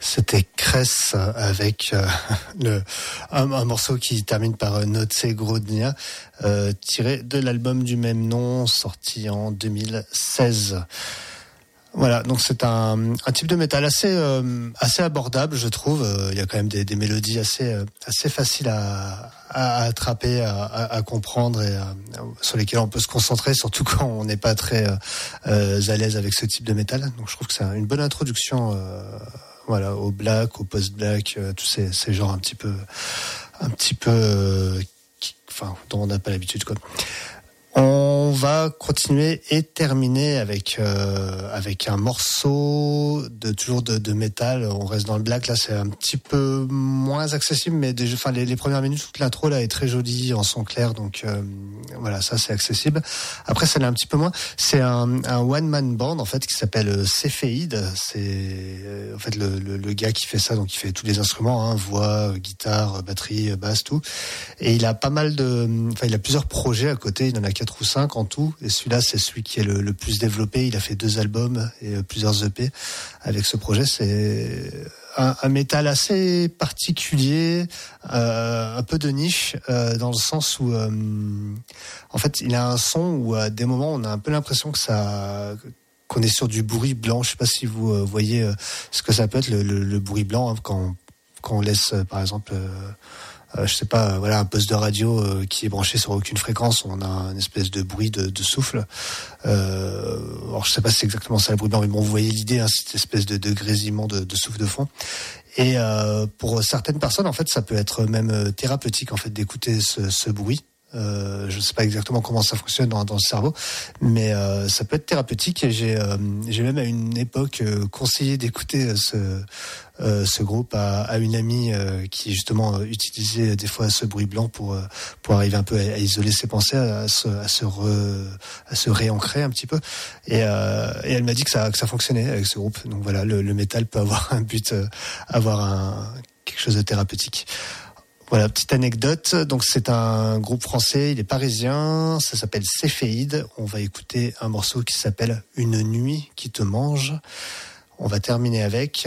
C'était Kress avec un morceau qui termine par Noce Grodnia, tiré de l'album du même nom, sorti en 2016. Voilà, donc c'est un type de métal assez abordable, je trouve. Il y a quand même des mélodies assez faciles à attraper, à comprendre et sur lesquelles on peut se concentrer, surtout quand on n'est pas très à l'aise avec ce type de métal. Donc je trouve que c'est une bonne introduction voilà, au black, au post-black, tous ces genres un petit peu dont on n'a pas l'habitude, quoi. On va continuer et terminer avec un morceau toujours de métal. On reste dans le black. Là, c'est un petit peu moins accessible, mais déjà, les premières minutes, toute l'intro là est très jolie en son clair. Donc voilà, ça c'est accessible. Après, ça l'est un petit peu moins. C'est un one man band en fait qui s'appelle Céphéide. C'est en fait le gars qui fait ça, donc il fait tous les instruments, voix, guitare, batterie, basse, tout. Et il a il a plusieurs projets à côté. Il en a 4 ou 5 en tout, et celui-là c'est celui qui est le plus développé. Il a fait 2 albums et plusieurs EP avec ce projet. C'est un métal assez particulier, un peu de niche, dans le sens où en fait il a un son où à des moments on a un peu l'impression qu'on est sur du bruit blanc. Je sais pas si vous voyez ce que ça peut être le bruit blanc, quand on laisse par exemple je sais pas, voilà, un poste de radio qui est branché sur aucune fréquence, on a une espèce de bruit de souffle. Alors je sais pas si c'est exactement ça le bruit blanc, mais bon, vous voyez l'idée, cette espèce de grésillement de souffle de fond. Et pour certaines personnes, en fait, ça peut être même thérapeutique, en fait, d'écouter ce bruit. Je sais pas exactement comment ça fonctionne dans le cerveau, mais ça peut être thérapeutique. Et j'ai même à une époque conseillé d'écouter ce groupe à une amie qui justement utilisait des fois ce bruit blanc pour arriver un peu à isoler ses pensées, à se réancrer un petit peu. Et elle m'a dit que ça fonctionnait avec ce groupe. Donc voilà, le métal peut avoir un but, quelque chose de thérapeutique. Voilà, petite anecdote. Donc c'est un groupe français, il est parisien, ça s'appelle Céphéide. On va écouter un morceau qui s'appelle Une nuit qui te mange. On va terminer avec.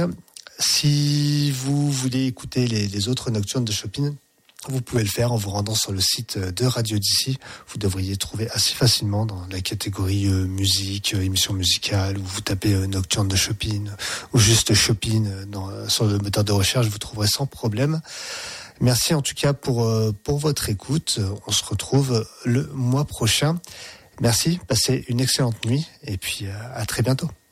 Si vous voulez écouter les autres nocturnes de Chopin, vous pouvez le faire en vous rendant sur le site de Radio d'ici. Vous devriez trouver assez facilement dans la catégorie musique, émission musicale, où vous tapez nocturne de Chopin ou juste Chopin sur le moteur de recherche, vous trouverez sans problème. Merci en tout cas pour votre écoute. On se retrouve le mois prochain. Merci, passez une excellente nuit et puis à très bientôt.